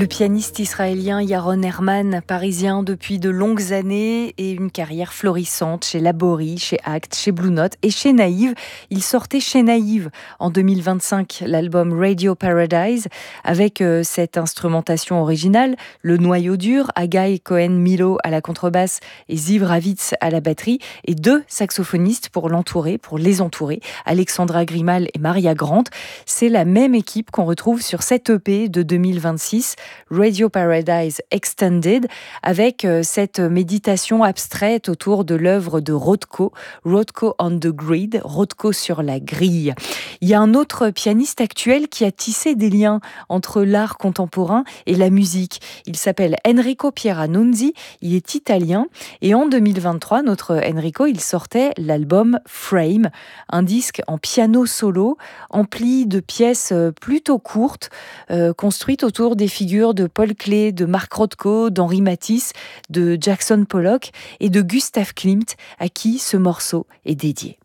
Le pianiste israélien Yaron Herman, parisien depuis de longues années et une carrière florissante chez Labori, chez Act, chez Blue Note et chez Naïve. Il sortait chez Naïve en 2025 l'album Radio Paradise avec cette instrumentation originale, le noyau dur, Agai Cohen-Milo à la contrebasse et Ziv Ravitz à la batterie et deux saxophonistes pour les entourer, Alexandra Grimal et Maria Grant. C'est la même équipe qu'on retrouve sur cette EP de 2026, Radio Paradise Extended, avec cette méditation abstraite autour de l'œuvre de Rothko, Rothko on the Grid, Rothko sur la grille. Il y a un autre pianiste actuel qui a tissé des liens entre l'art contemporain et la musique. Il s'appelle Enrico Pieranunzi, il est italien et en 2023, notre Enrico, il sortait l'album Frame, un disque en piano solo, empli de pièces plutôt courtes, construites autour des figures de Paul Klee, de Marc Rothko, d'Henri Matisse, de Jackson Pollock et de Gustav Klimt, à qui ce morceau est dédié.